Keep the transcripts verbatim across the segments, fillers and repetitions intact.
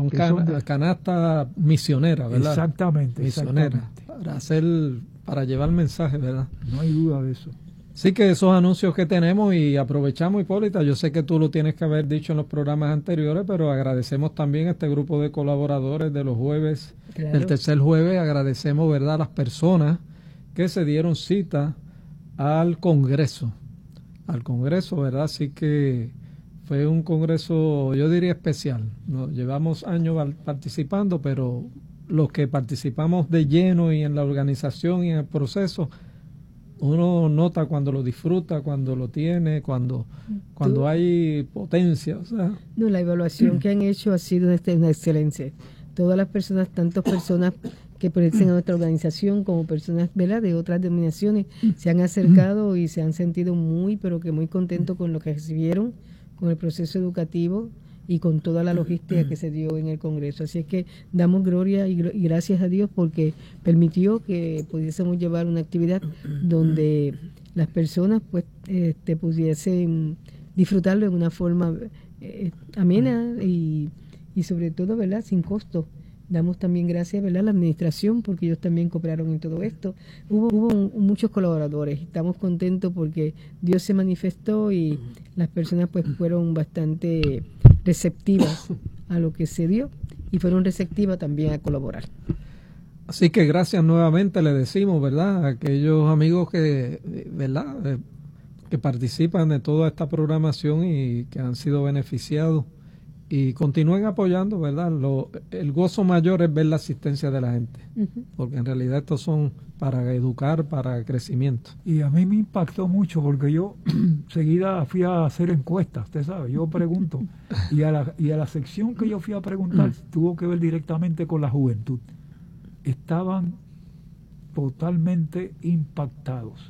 son, que can, son de, canastas misioneras, ¿verdad? Exactamente, misioneras, exactamente. para hacer, para llevar mensajes, ¿verdad? No hay duda de eso. Sí, que esos anuncios que tenemos, y aprovechamos, Hipólita, yo sé que tú lo tienes que haber dicho en los programas anteriores, pero agradecemos también a este grupo de colaboradores de los jueves, claro. del tercer jueves, agradecemos, ¿verdad?, a las personas que se dieron cita al Congreso, al Congreso, ¿verdad? Así que fue un Congreso, yo diría, especial. Nos llevamos años participando, pero los que participamos de lleno y en la organización y en el proceso, uno nota cuando lo disfruta, cuando lo tiene, cuando, cuando hay potencia. O sea. No, la evaluación que han hecho ha sido una excelencia. Todas las personas, tantas personas que pertenecen a nuestra organización como personas, ¿verdad?, de otras denominaciones, se han acercado y se han sentido muy, pero que muy contentos con lo que recibieron, con el proceso educativo y con toda la logística que se dio en el Congreso. Así es que damos gloria y, y gracias a Dios porque permitió que pudiésemos llevar una actividad donde las personas pues este, pudiesen disfrutarlo de una forma eh, amena y, y sobre todo, ¿verdad?, sin costo. Damos también gracias, ¿verdad?, a la administración porque ellos también cooperaron en todo esto. Hubo, hubo un, muchos colaboradores. Estamos contentos porque Dios se manifestó y las personas pues fueron bastante receptivas a lo que se dio y fueron receptivas también a colaborar. Así que gracias nuevamente le decimos, ¿verdad?, a aquellos amigos que, ¿verdad?, que participan de toda esta programación y que han sido beneficiados. Y continúen apoyando, ¿verdad? Lo, el gozo mayor es ver la asistencia de la gente, uh-huh. porque en realidad estos son para educar, para crecimiento. Y a mí me impactó mucho porque yo seguida fui a hacer encuestas, usted sabe, yo pregunto, y a la, y a la sección que yo fui a preguntar tuvo que ver directamente con la juventud. Estaban totalmente impactados.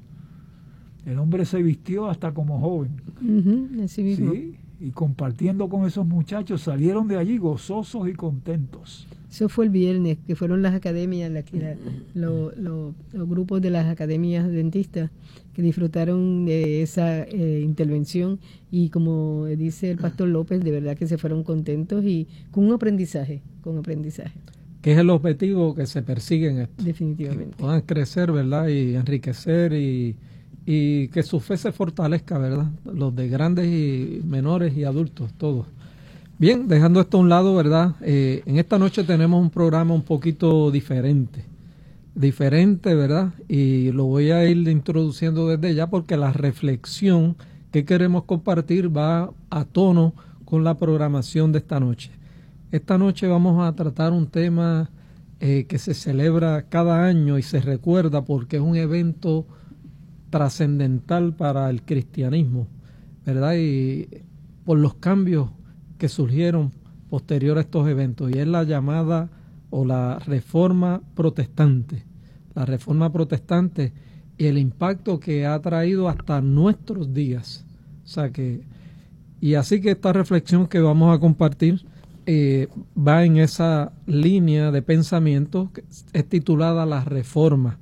El hombre se vistió hasta como joven. Uh-huh, así mismo. Sí. Y compartiendo con esos muchachos salieron de allí gozosos y contentos. Eso fue el viernes, que fueron las academias, la, la, lo, lo, los grupos de las academias dentistas que disfrutaron de esa eh, intervención y como dice el pastor López, de verdad que se fueron contentos y con un aprendizaje, con aprendizaje. Que es el objetivo que se persigue en esto. Definitivamente. Que puedan crecer, ¿verdad? Y enriquecer y... y que su fe se fortalezca, ¿verdad? Los de grandes y menores y adultos, todos. Bien, dejando esto a un lado, ¿verdad? Eh, en esta noche tenemos un programa un poquito diferente, diferente, ¿verdad? Y lo voy a ir introduciendo desde ya porque la reflexión que queremos compartir va a tono con la programación de esta noche. Esta noche vamos a tratar un tema eh, que se celebra cada año y se recuerda porque es un evento trascendental para el cristianismo, ¿verdad? Y por los cambios que surgieron posterior a estos eventos, y es la llamada o la reforma protestante, la reforma protestante y el impacto que ha traído hasta nuestros días. O sea que, y así que esta reflexión que vamos a compartir eh, va en esa línea de pensamiento que es titulada La Reforma.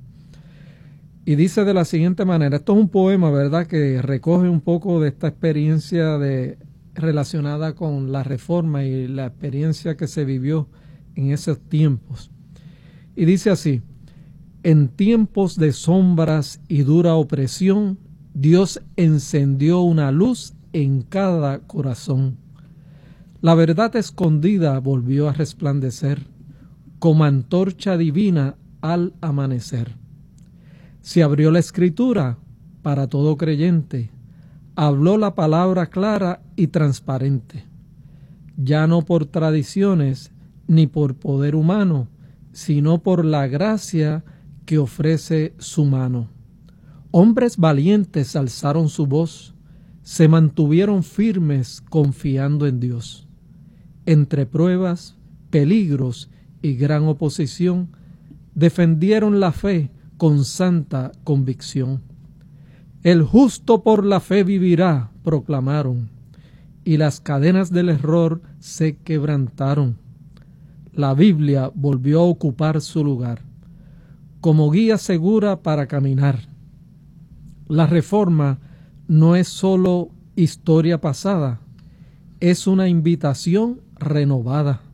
Y dice de la siguiente manera, esto es un poema, ¿verdad?, que recoge un poco de esta experiencia de, relacionada con la reforma y la experiencia que se vivió en esos tiempos. Y dice así: en tiempos de sombras y dura opresión, Dios encendió una luz en cada corazón. La verdad escondida volvió a resplandecer, como antorcha divina al amanecer. Se abrió la escritura para todo creyente, habló la palabra clara y transparente, ya no por tradiciones ni por poder humano, sino por la gracia que ofrece su mano. Hombres valientes alzaron su voz, se mantuvieron firmes confiando en Dios. Entre pruebas, peligros y gran oposición, defendieron la fe con santa convicción. El justo por la fe vivirá, proclamaron, y las cadenas del error se quebrantaron. La Biblia volvió a ocupar su lugar, como guía segura para caminar. La reforma no es sólo historia pasada, es una invitación renovada.